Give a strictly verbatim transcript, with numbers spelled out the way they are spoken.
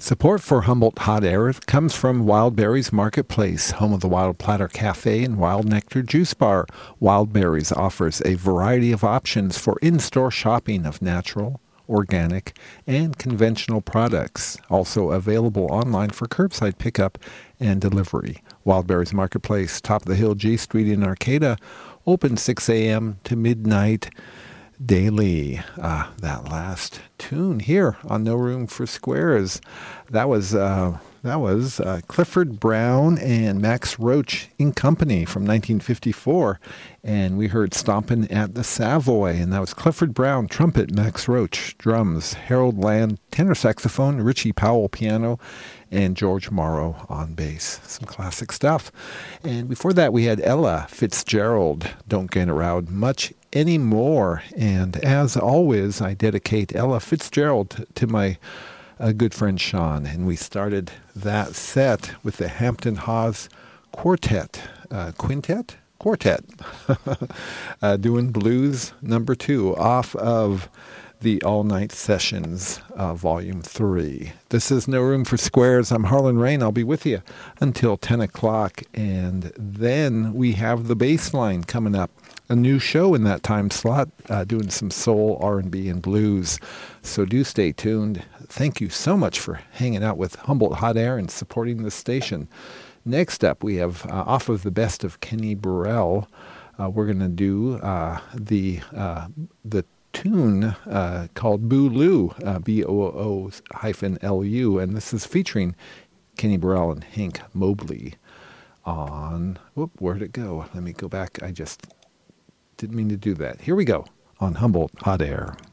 Support for Humboldt Hot Air comes from Wild Berries Marketplace, home of the Wild Platter Cafe and Wild Nectar Juice Bar. Wild Berries offers a variety of options for in-store shopping of natural, organic, and conventional products. Also available online for curbside pickup and delivery. Wild Berries Marketplace, top of the hill, G Street in Arcata, open six a.m. to midnight daily. Uh, that last tune here on No Room for Squares, that was uh, that was uh, Clifford Brown and Max Roach in Company from nineteen fifty-four, and we heard Stompin' at the Savoy, and that was Clifford Brown trumpet, Max Roach drums, Harold Land tenor saxophone, Richie Powell piano, and George Morrow on bass. Some classic stuff. And before that, we had Ella Fitzgerald, Don't Get Around Much Anymore. And as always, I dedicate Ella Fitzgerald to my uh, good friend Sean. And we started that set with the Hampton Hawes Quartet. Uh, quintet? Quartet. uh, doing Blues number two off of the All Night Sessions, uh, Volume three. This is No Room for Squares. I'm Harlan Rain. I'll be with you until ten o'clock. And then we have The Baseline coming up. A new show in that time slot, uh, doing some soul, R and B, and blues. So do stay tuned. Thank you so much for hanging out with Humboldt Hot Air and supporting this station. Next up, we have, uh, off of the best of Kenny Burrell, uh, we're going to do uh, the uh, the tune uh, called Boo Lou, uh, B O O hyphen L U, and this is featuring Kenny Burrell and Hank Mobley on, whoop, where'd it go? Let me go back. I just didn't mean to do that. Here we go on Humboldt Hot Air.